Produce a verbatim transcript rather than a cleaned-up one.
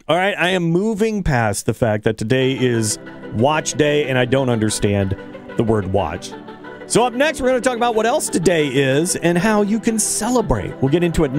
All right, I am moving past the fact that today is watch day, and I don't understand the word watch. So up next, we're going to talk about what else today is and how you can celebrate. We'll get into it